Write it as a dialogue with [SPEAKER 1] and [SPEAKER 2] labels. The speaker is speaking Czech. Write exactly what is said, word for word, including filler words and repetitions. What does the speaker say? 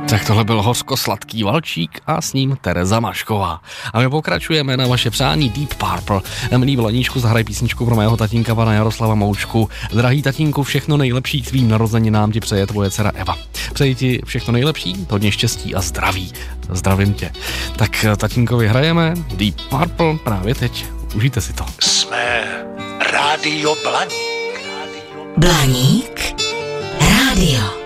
[SPEAKER 1] Tak tohle byl hořko-sladký Valčík a s ním Tereza Mašková. A my pokračujeme na vaše přání Deep Purple. Milý Vloníčku, zahraj písničku pro mého tatínka pana Jaroslava Moučku. Drahý tatínku, všechno nejlepší k tvým narozeninám ti přeje tvoje dcera Eva. Přeji ti všechno nejlepší, hodně štěstí a zdraví. Zdravím tě. Tak tatínkovi hrajeme Deep Purple právě teď. Užijte si to.
[SPEAKER 2] Jsme Rádio Blaník.
[SPEAKER 3] Blaník. Rádio.